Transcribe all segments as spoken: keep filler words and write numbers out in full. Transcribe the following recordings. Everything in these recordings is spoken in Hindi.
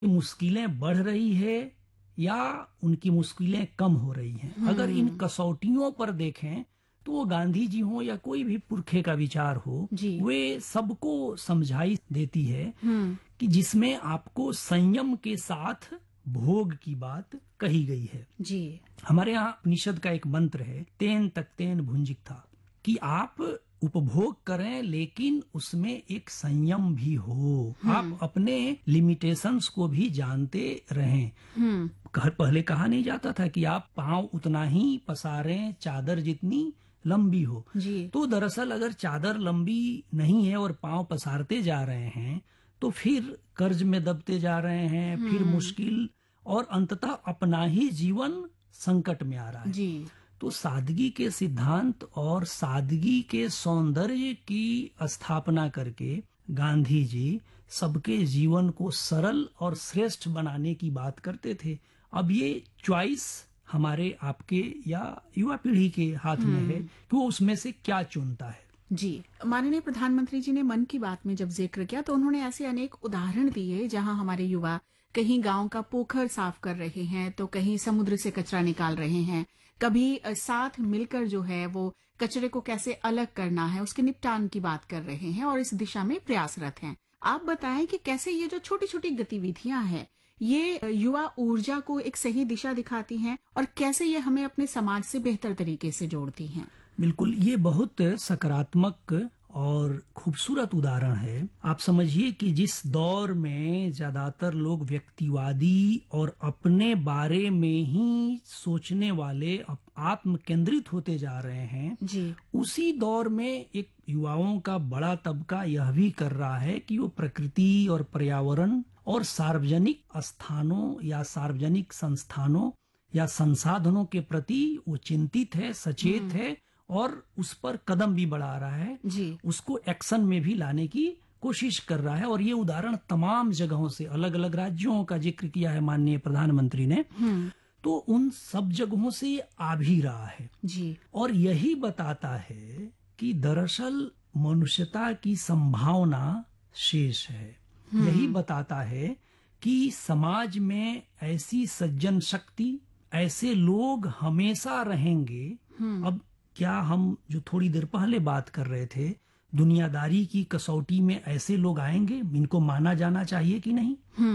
मुश्किलें बढ़ रही है या उनकी मुश्किलें कम हो रही हैं। अगर इन कसौटियों पर देखें तो वो गांधी जी हो या कोई भी पुरखे का विचार हो, वे सबको समझाई देती है कि जिसमें आपको संयम के साथ भोग की बात कही गई है। जी हमारे यहाँ उपनिषद का एक मंत्र है, तेन तक्तेन भुंजिक्था, कि आप उपभोग करें लेकिन उसमें एक संयम भी हो, आप अपने लिमिटेशंस को भी जानते रहें। घर पहले कहा नहीं जाता था कि आप पांव उतना ही पसारें चादर जितनी लंबी हो। तो दरअसल अगर चादर लंबी नहीं है और पांव पसारते जा रहे हैं तो फिर कर्ज में दबते जा रहे हैं, फिर मुश्किल, और अंततः अपना ही जीवन संकट में आ रहा है। जी। तो सादगी के सिद्धांत और सादगी के सौंदर्य की स्थापना करके गांधी जी सबके जीवन को सरल और श्रेष्ठ बनाने की बात करते थे। अब ये चॉइस हमारे आपके या युवा पीढ़ी के हाथ में है कि वो उसमें से क्या चुनता है। जी, माननीय प्रधानमंत्री जी ने मन की बात में जब जिक्र किया तो उन्होंने ऐसे अनेक उदाहरण दिए जहां हमारे युवा कहीं गांव का पोखर साफ कर रहे हैं तो कहीं समुद्र से कचरा निकाल रहे हैं, कभी साथ मिलकर जो है वो कचरे को कैसे अलग करना है उसके निपटान की बात कर रहे हैं और इस दिशा में प्रयासरत हैं। आप बताएं कि कैसे ये जो छोटी छोटी गतिविधियां हैं ये युवा ऊर्जा को एक सही दिशा दिखाती हैं और कैसे ये हमें अपने समाज से बेहतर तरीके से जोड़ती हैं। बिल्कुल, ये बहुत सकारात्मक और खूबसूरत उदाहरण है। आप समझिए कि जिस दौर में ज्यादातर लोग व्यक्तिवादी और अपने बारे में ही सोचने वाले आत्म केंद्रित होते जा रहे हैं, जी। उसी दौर में एक युवाओं का बड़ा तबका यह भी कर रहा है कि वो प्रकृति और पर्यावरण और सार्वजनिक स्थानों या सार्वजनिक संस्थानों या संसाधनों के प्रति वो चिंतित है, सचेत है और उस पर कदम भी बढ़ा रहा है, जी। उसको एक्शन में भी लाने की कोशिश कर रहा है। और ये उदाहरण तमाम जगहों से, अलग अलग राज्यों का जिक्र किया है माननीय प्रधानमंत्री ने, तो उन सब जगहों से ये आ भी रहा है, जी। और यही बताता है कि दरअसल मनुष्यता की संभावना शेष है। यही बताता है कि समाज में ऐसी सज्जन शक्ति, ऐसे लोग हमेशा रहेंगे। अब क्या हम जो थोड़ी देर पहले बात कर रहे थे, दुनियादारी की कसौटी में ऐसे लोग आएंगे, इनको माना जाना चाहिए कि नहीं?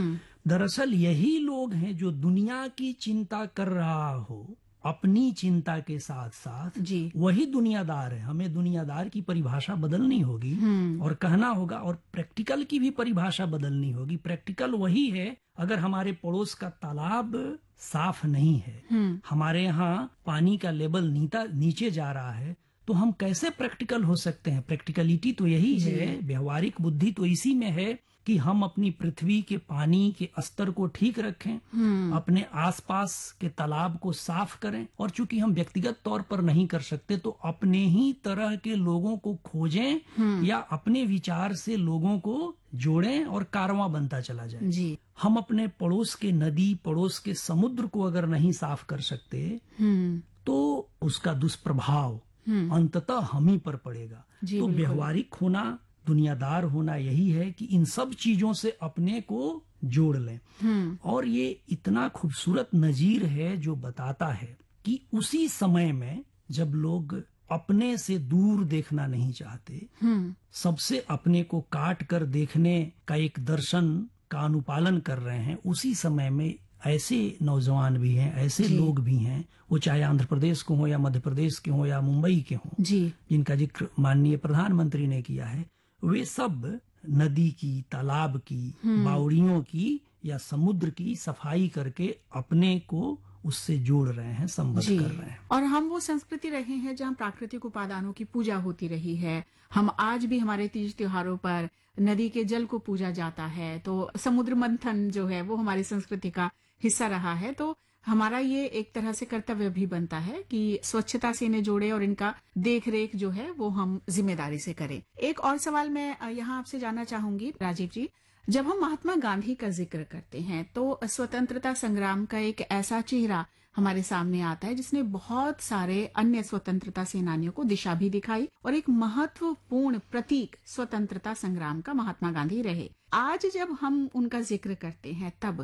दरअसल यही लोग हैं जो दुनिया की चिंता कर रहा हो अपनी चिंता के साथ साथ, जी। वही दुनियादार है। हमें दुनियादार की परिभाषा बदलनी होगी और कहना होगा, और प्रैक्टिकल की भी परिभाषा बदलनी होगी। प्रैक्टिकल वही है, अगर हमारे पड़ोस का तालाब साफ नहीं है, हमारे यहाँ पानी का लेवल नीता नीचे जा रहा है, तो हम कैसे प्रैक्टिकल हो सकते हैं? प्रैक्टिकलिटी तो यही है, व्यवहारिक बुद्धि तो इसी में है कि हम अपनी पृथ्वी के पानी के स्तर को ठीक रखें, अपने आसपास के तालाब को साफ करें, और चूंकि हम व्यक्तिगत तौर पर नहीं कर सकते तो अपने ही तरह के लोगों को खोजें या अपने विचार से लोगों को जोड़ें और कारवां बनता चला जाए। जी। हम अपने पड़ोस के नदी, पड़ोस के समुद्र को अगर नहीं साफ कर सकते तो उसका दुष्प्रभाव अंततः हम ही पर पड़ेगा। तो व्यवहारिक होना, दुनियादार होना यही है कि इन सब चीजों से अपने को जोड़ लें। और ये इतना खूबसूरत नजीर है जो बताता है कि उसी समय में जब लोग अपने से दूर देखना नहीं चाहते, सबसे अपने को काट कर देखने का एक दर्शन का अनुपालन कर रहे हैं, उसी समय में ऐसे नौजवान भी हैं, ऐसे लोग भी हैं, वो चाहे आंध्र प्रदेश को हो या मध्य प्रदेश के हो या मुंबई के हो, जिनका जिक्र माननीय प्रधानमंत्री ने किया है। वे सब नदी की, तालाब की, बावड़ियों की या समुद्र की सफाई करके अपने को उससे जोड़ रहे हैं, संबद्ध कर रहे हैं। और हम वो संस्कृति रहे हैं जहाँ प्राकृतिक उपादानों की पूजा होती रही है। हम आज भी हमारे तीज त्योहारों पर नदी के जल को पूजा जाता है, तो समुद्र मंथन जो है वो हमारी संस्कृति का हिस्सा रहा है। तो हमारा ये एक तरह से कर्तव्य भी बनता है कि स्वच्छता से इन्हें जोड़े और इनका देख रेख जो है वो हम जिम्मेदारी से करें। एक और सवाल मैं यहाँ आपसे जानना चाहूंगी राजीव जी, जब हम महात्मा गांधी का जिक्र करते हैं तो स्वतंत्रता संग्राम का एक ऐसा चेहरा हमारे सामने आता है जिसने बहुत सारे अन्य स्वतंत्रता सेनानियों को दिशा भी दिखाई और एक महत्वपूर्ण प्रतीक स्वतंत्रता संग्राम का महात्मा गांधी रहे। आज जब हम उनका जिक्र करते हैं तब